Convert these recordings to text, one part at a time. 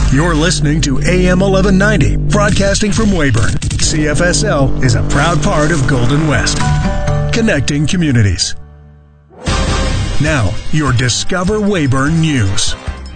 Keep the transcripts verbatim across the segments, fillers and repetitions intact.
You're listening to A M eleven ninety, broadcasting from Weyburn. C F S L is a proud part of Golden West, connecting communities. Now, your Discover Weyburn News.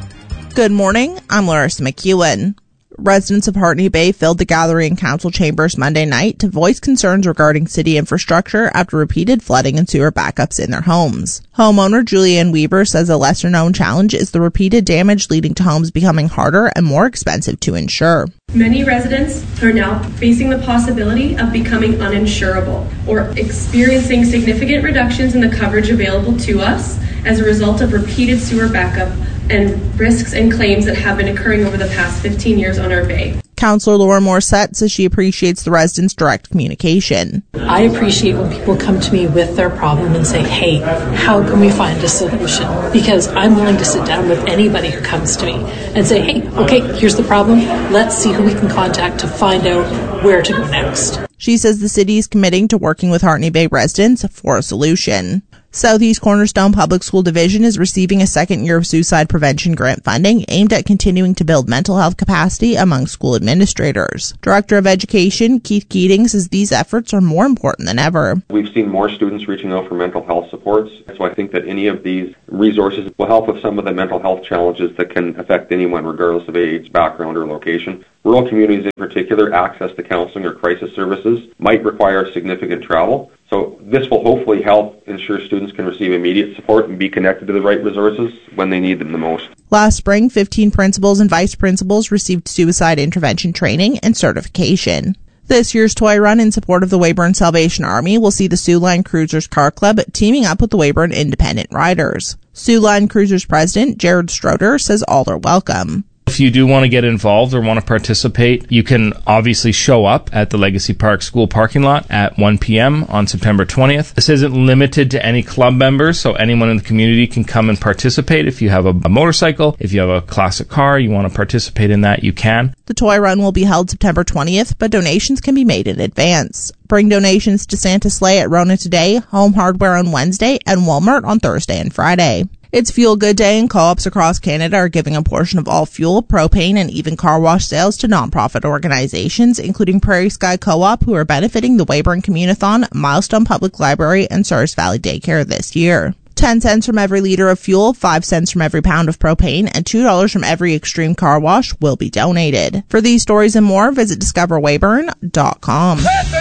Good morning, I'm Larissa McEwen. Residents of Hartney Bay filled the gallery and council chambers Monday night to voice concerns regarding city infrastructure after repeated flooding and sewer backups in their homes. Homeowner Julianne Weaver says a lesser-known challenge is the repeated damage leading to homes becoming harder and more expensive to insure. Many residents are now facing the possibility of becoming uninsurable or experiencing significant reductions in the coverage available to us as a result of repeated sewer backup and risks and claims that have been occurring over the past fifteen years on our bay. Councillor Laura Morissette says she appreciates the residents' direct communication. I appreciate when people come to me with their problem and say, hey, how can we find a solution? Because I'm willing to sit down with anybody who comes to me and say, hey, okay, here's the problem. Let's see who we can contact to find out where to go next. She says the city is committing to working with Hartney Bay residents for a solution. Southeast Cornerstone Public School Division is receiving a second year of suicide prevention grant funding aimed at continuing to build mental health capacity among school administrators. Director of Education Keith Keating says these efforts are more important than ever. We've seen more students reaching out for mental health supports, so I think that any of these resources will help with some of the mental health challenges that can affect anyone regardless of age, background, or location. Rural communities in particular, access to counseling or crisis services might require significant travel. So this will hopefully help ensure students can receive immediate support and be connected to the right resources when they need them the most. Last spring, fifteen principals and vice principals received suicide intervention training and certification. This year's toy run in support of the Weyburn Salvation Army will see the Siouxline Cruisers Car Club teaming up with the Weyburn Independent Riders. Siouxline Cruisers President Jared Stroder says all are welcome. If you do want to get involved or want to participate, you can obviously show up at the Legacy Park School parking lot at one p.m. on September twentieth. This isn't limited to any club members, so anyone in the community can come and participate. If you have a, a motorcycle, if you have a classic car, you want to participate in that, you can. The toy run will be held September twentieth, but donations can be made in advance. Bring donations to Santa Sleigh at Rona today, Home Hardware on Wednesday, and Walmart on Thursday and Friday. It's Fuel Good Day, and co-ops across Canada are giving a portion of all fuel, propane, and even car wash sales to nonprofit organizations, including Prairie Sky Co-op, who are benefiting the Weyburn Communathon, Milestone Public Library, and Souris Valley Daycare this year. ten cents from every liter of fuel, five cents from every pound of propane, and two dollars from every Extreme car wash will be donated. For these stories and more, visit discover weyburn dot com.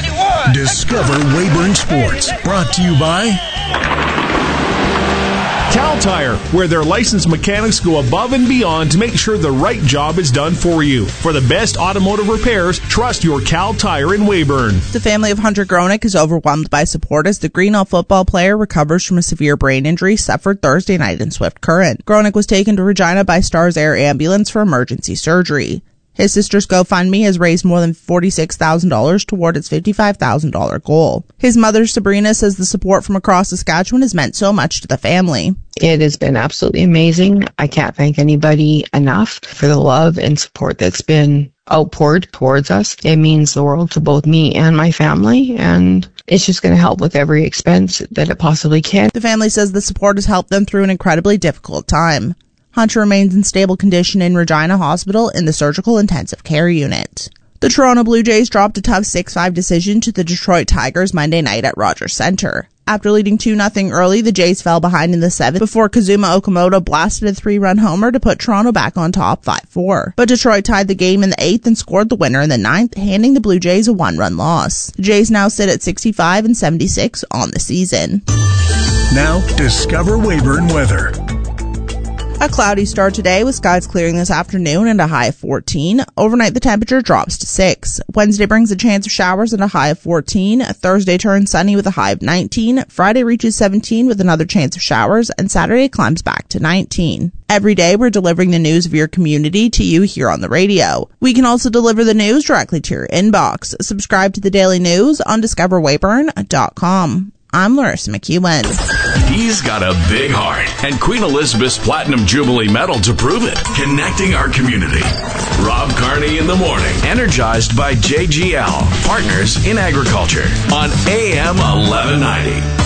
Discover Weyburn Sports, brought to you by Cal Tire, where their licensed mechanics go above and beyond to make sure the right job is done for you. For the best automotive repairs, trust your Cal Tire in Weyburn. The family of Hunter Gronick is overwhelmed by support as the Greenell football player recovers from a severe brain injury suffered Thursday night in Swift Current. Gronick was taken to Regina by Stars Air Ambulance for emergency surgery. His sister's GoFundMe has raised more than forty-six thousand dollars toward its fifty-five thousand dollars goal. His mother, Sabrina, says the support from across Saskatchewan has meant so much to the family. It has been absolutely amazing. I can't thank anybody enough for the love and support that's been outpoured towards us. It means the world to both me and my family, and it's just going to help with every expense that it possibly can. The family says the support has helped them through an incredibly difficult time. Hunter remains in stable condition in Regina Hospital in the surgical intensive care unit. The Toronto Blue Jays dropped a tough six five decision to the Detroit Tigers Monday night at Rogers Centre. After leading two nothing early, the Jays fell behind in the seventh before Kazuma Okamoto blasted a three-run homer to put Toronto back on top five four. But Detroit tied the game in the eighth and scored the winner in the ninth, handing the Blue Jays a one-run loss. The Jays now sit at sixty-five and seventy-six on the season. Now, discover Weyburn weather. A cloudy start today with skies clearing this afternoon and a high of fourteen. Overnight, the temperature drops to six. Wednesday brings a chance of showers and a high of fourteen. Thursday turns sunny with a high of nineteen. Friday reaches seventeen with another chance of showers, and Saturday climbs back to nineteen. Every day, we're delivering the news of your community to you here on the radio. We can also deliver the news directly to your inbox. Subscribe to the Daily News on discover weyburn dot com. I'm Larissa McEwen. He's got a big heart and Queen Elizabeth's Platinum Jubilee Medal to prove it. Connecting our community. Rob Carney in the morning. Energized by J G L, Partners in Agriculture on A M eleven ninety.